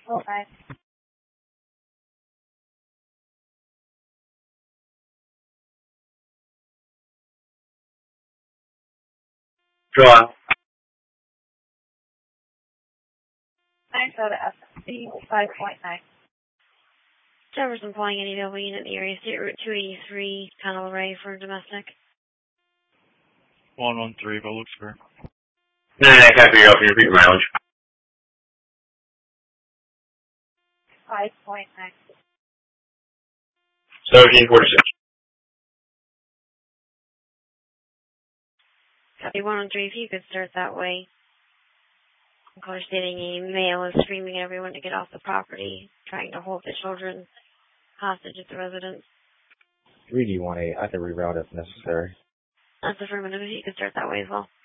5.9. Draw. Minnesota SSC 5.9. Jefferson flying any available unit in the area, State Route 283, Panel Array for domestic. 113, but looks fair. Nah, copy, you open your repeat mileage. 5.9. 1746. Copy 113, if you could start that way. Caller stating a male is screaming at everyone to get off the property, trying to hold the children hostage at the residence. 3D18, I can reroute if necessary. That's affirmative, if you could start that way as well.